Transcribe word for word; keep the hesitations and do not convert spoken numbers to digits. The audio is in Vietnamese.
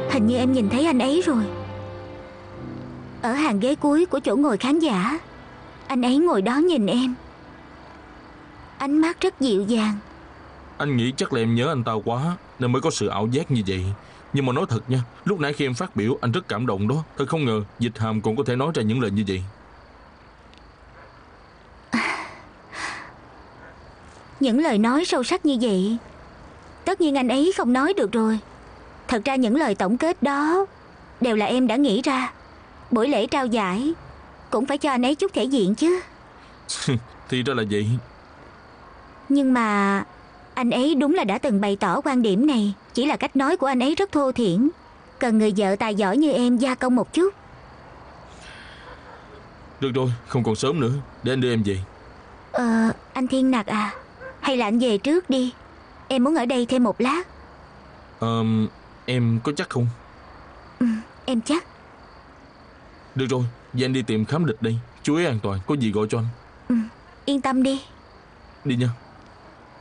Hình như em nhìn thấy anh ấy rồi. Ở hàng ghế cuối của chỗ ngồi khán giả. Anh ấy ngồi đó nhìn em, ánh mắt rất dịu dàng. Anh nghĩ chắc là em nhớ anh ta quá nên mới có sự ảo giác như vậy. Nhưng mà nói thật nha, lúc nãy khi em phát biểu anh rất cảm động đó. Thật không ngờ Dịch Hàm còn có thể nói ra những lời như vậy. Những lời nói sâu sắc như vậy tất nhiên anh ấy không nói được rồi. Thật ra những lời tổng kết đó đều là em đã nghĩ ra. Buổi lễ trao giải cũng phải cho anh ấy chút thể diện chứ. Thì ra là vậy. Nhưng mà anh ấy đúng là đã từng bày tỏ quan điểm này. Chỉ là cách nói của anh ấy rất thô thiển, cần người vợ tài giỏi như em gia công một chút. Được rồi, không còn sớm nữa, để anh đưa em về. Ờ, anh Thiên Nặc à, hay là anh về trước đi. Em muốn ở đây thêm một lát. Ờ, em có chắc không? Ừ, em chắc. Được rồi, vậy anh đi tìm khám địch đây. Chú ý an toàn, có gì gọi cho anh. Ừ, yên tâm đi. Đi nha.